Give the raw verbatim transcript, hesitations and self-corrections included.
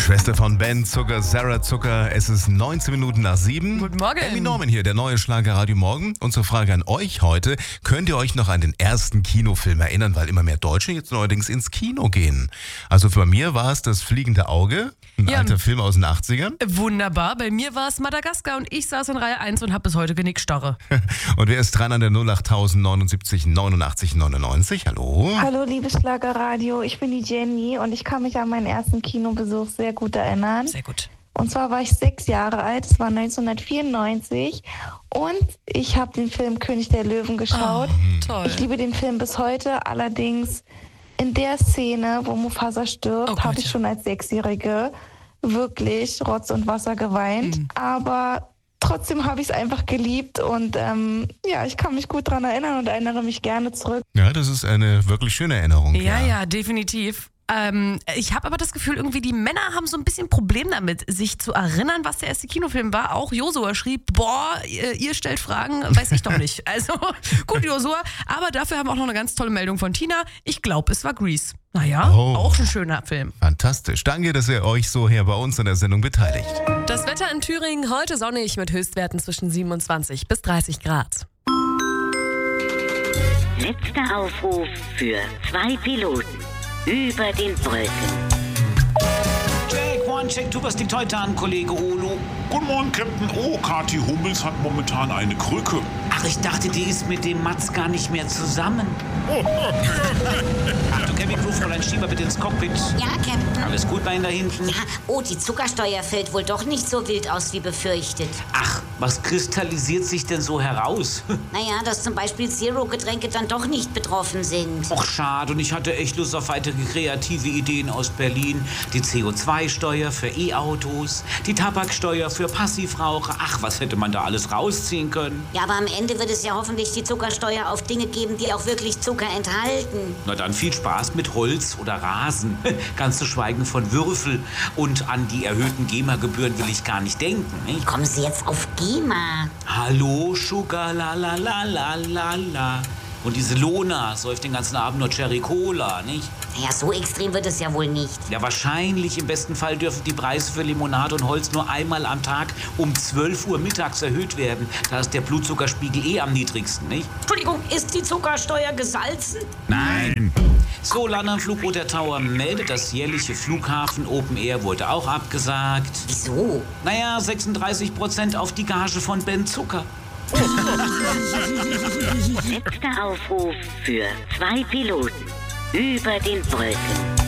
Schwester von Ben Zucker, Sarah Zucker. Es ist neunzehn Minuten nach sieben. Guten Morgen. Emmy Norman hier, der neue Schlager Radio Morgen. Unsere Frage an euch heute. Könnt ihr euch noch an den ersten Kinofilm erinnern, weil immer mehr Deutsche jetzt neuerdings ins Kino gehen? Also bei mir war es Das fliegende Auge, ein Ja. alter Film aus den achtzigern. Wunderbar. Bei mir war es Madagaskar und ich saß in Reihe eins und habe bis heute Genickstarre. Und wer ist dran an der null acht neunundsiebzig neunundachtzig neunundneunzig? Hallo? Hallo, liebes Schlagerradio, ich bin die Jenny und ich kann mich an meinen ersten Kinobesuch sehr gut erinnern. Sehr gut. Und zwar war ich sechs Jahre alt, es war neunzehnhundertvierundneunzig und ich habe den Film König der Löwen geschaut. Oh, toll. Ich liebe den Film bis heute, allerdings in der Szene, wo Mufasa stirbt, Oh Gott, habe ich ja. schon als Sechsjährige wirklich Rotz und Wasser geweint. Mhm. Aber trotzdem habe ich es einfach geliebt und ähm, ja, ich kann mich gut daran erinnern und erinnere mich gerne zurück. Ja, das ist eine wirklich schöne Erinnerung. Ja, ja, definitiv. Ähm, ich habe aber das Gefühl, irgendwie die Männer haben so ein bisschen Problem damit, sich zu erinnern, was der erste Kinofilm war. Auch Josua schrieb, boah, ihr, ihr stellt Fragen, weiß ich doch nicht. Also gut, Josua. Aber dafür haben wir auch noch eine ganz tolle Meldung von Tina. Ich glaube, es war Grease. Naja, Oh. auch ein schöner Film. Fantastisch. Danke, dass ihr euch so hier bei uns in der Sendung beteiligt. Das Wetter in Thüringen heute sonnig mit Höchstwerten zwischen siebenundzwanzig bis dreißig Grad. Letzter Aufruf für zwei Piloten über den Wolken. Check, one, check, two, was liegt heute an, Kollege Olo? Guten Morgen, Captain. Oh, Kathi Hummels hat momentan eine Krücke. Ach, ich dachte, die ist mit dem Mats gar nicht mehr zusammen. Achtung, Cabin Crew, Fräulein Schieber, bitte ins Cockpit. Ja, Captain. Alles gut bei Ihnen da hinten? Ja, oh, die Zuckersteuer fällt wohl doch nicht so wild aus wie befürchtet. Ach, was kristallisiert sich denn so heraus? Naja, dass zum Beispiel Zero-Getränke dann doch nicht betroffen sind. Och, schade, und ich hatte echt Lust auf weitere kreative Ideen aus Berlin. Die C O zwei Steuer für E-Autos, die Tabaksteuer für Passivraucher. Ach, was hätte man da alles rausziehen können? Ja, aber am Ende wird es ja hoffentlich die Zuckersteuer auf Dinge geben, die auch wirklich Zucker enthalten. Na dann viel Spaß mit Holz oder Rasen. Ganz zu schweigen von Würfel. Und an die erhöhten GEMA-Gebühren will ich gar nicht denken. Nicht? Kommen Sie jetzt auf GEMA? Hallo, Sugar, la la la la la la. Und diese Lona säuft den ganzen Abend nur Cherry Cola, nicht? Naja, so extrem wird es ja wohl nicht. Ja, wahrscheinlich. Im besten Fall dürfen die Preise für Limonade und Holz nur einmal am Tag um zwölf Uhr mittags erhöht werden. Da ist der Blutzuckerspiegel eh am niedrigsten, nicht? Entschuldigung, ist die Zuckersteuer gesalzen? Nein. So, London Flugroute der Tower meldet, das jährliche Flughafen Open Air wurde auch abgesagt. Wieso? Naja, sechsunddreißig Prozent auf die Gage von Ben Zucker. Letzter Aufruf für zwei Piloten über den Wolken.